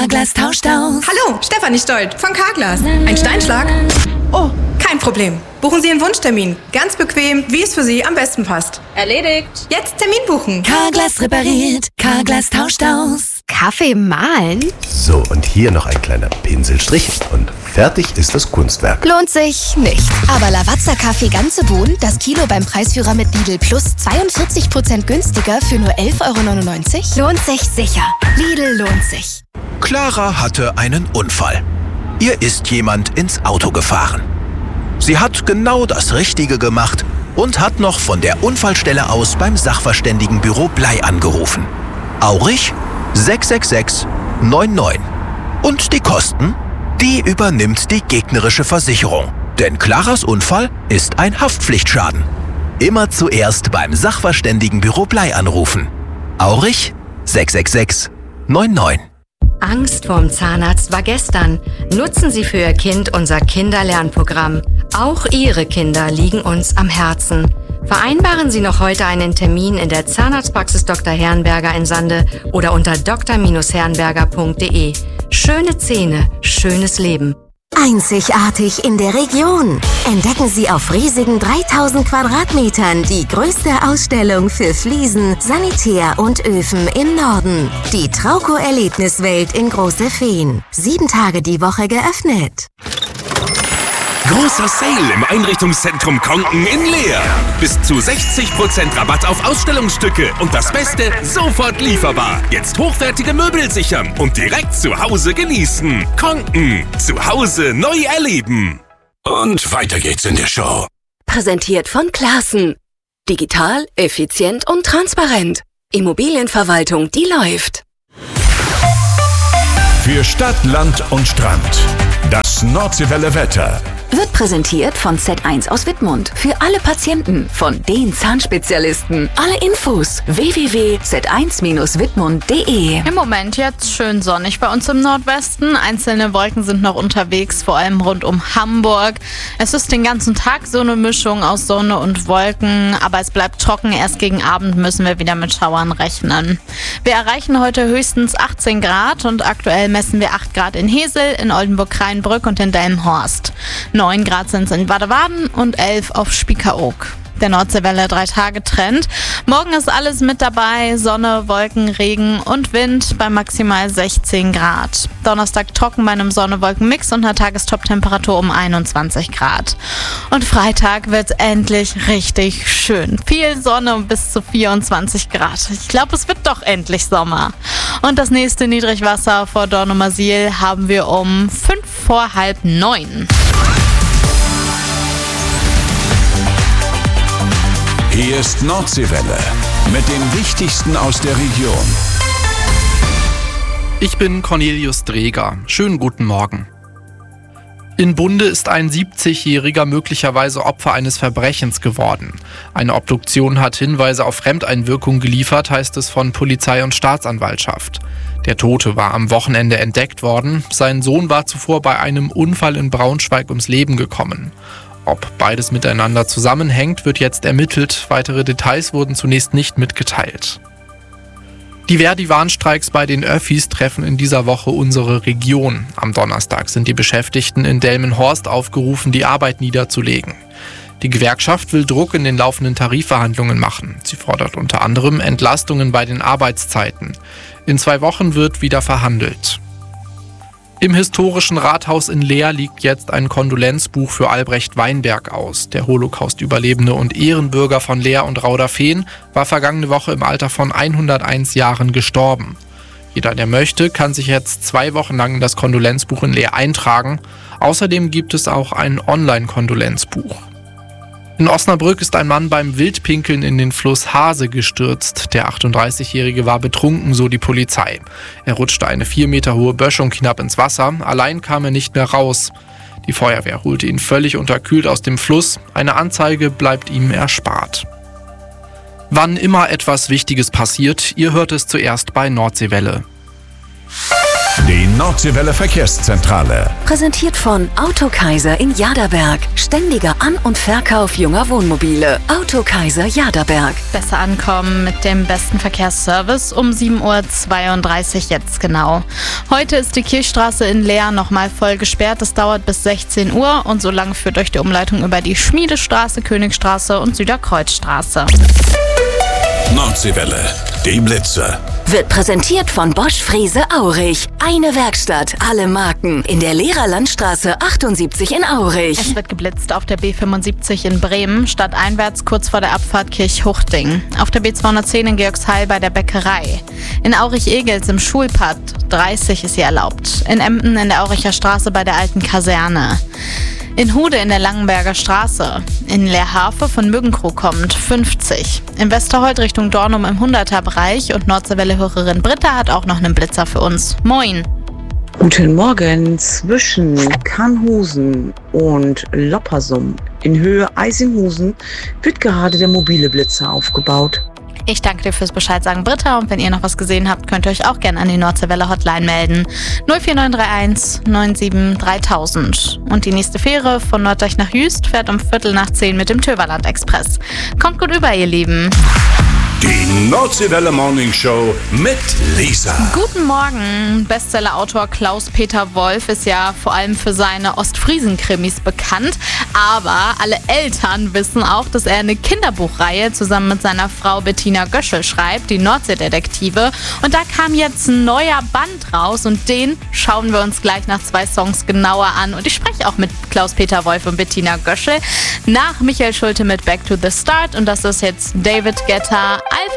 Carglass tauscht aus. Hallo, Stefanie Stolt von Carglass. Ein Steinschlag? Oh, kein Problem. Buchen Sie Ihren Wunschtermin. Ganz bequem, wie es für Sie am besten passt. Erledigt. Jetzt Termin buchen. Carglass repariert. Carglass tauscht aus. Kaffee mahlen? So, und hier noch ein kleiner Pinselstrich und fertig ist das Kunstwerk. Lohnt sich nicht. Aber Lavazza Kaffee ganze Bohnen, das Kilo beim Preisführer mit Lidl Plus 42% günstiger für nur 11,99 €? Lohnt sich sicher. Lidl lohnt sich. Clara hatte einen Unfall. Ihr ist jemand ins Auto gefahren. Sie hat genau das Richtige gemacht und hat noch von der Unfallstelle aus beim Sachverständigenbüro Blei angerufen. Aurich 666 99. Und die Kosten? Die übernimmt die gegnerische Versicherung. Denn Claras Unfall ist ein Haftpflichtschaden. Immer zuerst beim Sachverständigenbüro Blei anrufen. Aurich 666 99. Angst vorm Zahnarzt war gestern. Nutzen Sie für Ihr Kind unser Kinderlernprogramm. Auch Ihre Kinder liegen uns am Herzen. Vereinbaren Sie noch heute einen Termin in der Zahnarztpraxis Dr. Herrenberger in Sande oder unter dr-herrenberger.de. Schöne Zähne, schönes Leben. Einzigartig in der Region. Entdecken Sie auf riesigen 3000 Quadratmetern die größte Ausstellung für Fliesen, Sanitär und Öfen im Norden. Die Trauco-Erlebniswelt in Große Feen. 7 Tage die Woche geöffnet. Großer Sale im Einrichtungszentrum Konken in Leer. Bis zu 60% Rabatt auf Ausstellungsstücke und das Beste, sofort lieferbar. Jetzt hochwertige Möbel sichern und direkt zu Hause genießen. Konken, zu Hause neu erleben. Und weiter geht's in der Show. Präsentiert von Classen. Digital, effizient und transparent. Immobilienverwaltung, die läuft. Für Stadt, Land und Strand. Das Nordseewelle Wetter. Wird präsentiert von Z1 aus Wittmund. Für alle Patienten, von den Zahnspezialisten. Alle Infos www.z1-wittmund.de. Im Moment jetzt schön sonnig bei uns im Nordwesten. Einzelne Wolken sind noch unterwegs, vor allem rund um Hamburg. Es ist den ganzen Tag so eine Mischung aus Sonne und Wolken, aber es bleibt trocken. Erst gegen Abend müssen wir wieder mit Schauern rechnen. Wir erreichen heute höchstens 18 Grad und aktuell messen wir 8 Grad in Hesel, in Oldenburg-Kreinbrück und in Delmenhorst. 9 Grad sind es in Badewaden und 11 auf Spiekeroog. Der Nordseewelle 3-Tage-Trend. Morgen ist alles mit dabei. Sonne, Wolken, Regen und Wind bei maximal 16 Grad. Donnerstag trocken bei einem Sonne-Wolken-Mix und einer Tagestop-Temperatur um 21 Grad. Und Freitag wird endlich richtig schön. Viel Sonne und bis zu 24 Grad. Ich glaube, es wird doch endlich Sommer. Und das nächste Niedrigwasser vor Dornumersiel haben wir um 5 vor halb 9. Hier ist Nordseewelle mit dem Wichtigsten aus der Region. Ich bin Cornelius Dreger. Schönen guten Morgen. In Bunde ist ein 70-Jähriger möglicherweise Opfer eines Verbrechens geworden. Eine Obduktion hat Hinweise auf Fremdeinwirkung geliefert, heißt es von Polizei und Staatsanwaltschaft. Der Tote war am Wochenende entdeckt worden. Sein Sohn war zuvor bei einem Unfall in Braunschweig ums Leben gekommen. Ob beides miteinander zusammenhängt, wird jetzt ermittelt. Weitere Details wurden zunächst nicht mitgeteilt. Die Verdi-Warnstreiks bei den Öffis treffen in dieser Woche unsere Region. Am Donnerstag sind die Beschäftigten in Delmenhorst aufgerufen, die Arbeit niederzulegen. Die Gewerkschaft will Druck in den laufenden Tarifverhandlungen machen. Sie fordert unter anderem Entlastungen bei den Arbeitszeiten. In 2 Wochen wird wieder verhandelt. Im historischen Rathaus in Leer liegt jetzt ein Kondolenzbuch für Albrecht Weinberg aus. Der Holocaust-Überlebende und Ehrenbürger von Leer und Rauderfehn war vergangene Woche im Alter von 101 Jahren gestorben. Jeder, der möchte, kann sich jetzt 2 Wochen lang in das Kondolenzbuch in Leer eintragen. Außerdem gibt es auch ein Online-Kondolenzbuch. In Osnabrück ist ein Mann beim Wildpinkeln in den Fluss Hase gestürzt. Der 38-Jährige war betrunken, so die Polizei. Er rutschte eine 4 Meter hohe Böschung hinab ins Wasser. Allein kam er nicht mehr raus. Die Feuerwehr holte ihn völlig unterkühlt aus dem Fluss. Eine Anzeige bleibt ihm erspart. Wann immer etwas Wichtiges passiert, ihr hört es zuerst bei Nordseewelle. Den Nordseewelle Verkehrszentrale. Präsentiert von Autokaiser in Jaderberg. Ständiger An- und Verkauf junger Wohnmobile. Autokaiser Jaderberg. Besser ankommen mit dem besten Verkehrsservice um 7:32 Uhr jetzt genau. Heute ist die Kirchstraße in Leer nochmal voll gesperrt. Das dauert bis 16 Uhr und so lange führt euch die Umleitung über die Schmiedestraße, Königstraße und Süderkreuzstraße. Nordseewelle, die Blitze. Wird präsentiert von Bosch Frese Aurich. Eine Werkstatt, alle Marken. In der Lehrer Landstraße 78 in Aurich. Es wird geblitzt auf der B75 in Bremen, stadteinwärts kurz vor der Abfahrt Kirchhuchting. Auf der B210 in Georgsheil bei der Bäckerei. In Aurich-Egels im Schulpad 30 ist sie erlaubt. In Emden in der Auricher Straße bei der alten Kaserne. In Hude in der Langenberger Straße. In Leerhafe von Müggenkrug kommt 50. In Westerholt Richtung Dornum im 100er-Bereich und Nordseewelle-Hörerin Britta hat auch noch einen Blitzer für uns. Moin! Guten Morgen. Zwischen Kannhusen und Loppersum in Höhe Eisinhusen wird gerade der mobile Blitzer aufgebaut. Ich danke dir fürs Bescheid sagen, Britta. Und wenn ihr noch was gesehen habt, könnt ihr euch auch gerne an die Nordseewelle Hotline melden. 04931 97 3000. Und die nächste Fähre von Norddeich nach Jüst fährt um 9:15 mit dem Töverland Express. Kommt gut über, ihr Lieben. Die Nordseewelle Morning Show mit Lisa. Guten Morgen. Bestsellerautor Klaus-Peter Wolf ist ja vor allem für seine Ostfriesen-Krimis bekannt. Aber alle Eltern wissen auch, dass er eine Kinderbuchreihe zusammen mit seiner Frau Bettina Göschel schreibt, die Nordseedetektive. Und da kam jetzt ein neuer Band raus und den schauen wir uns gleich nach 2 Songs genauer an. Und ich spreche auch mit Klaus-Peter Wolf und Bettina Göschel nach Michael Schulte mit Back to the Start. Und das ist jetzt David Guetta, Alpha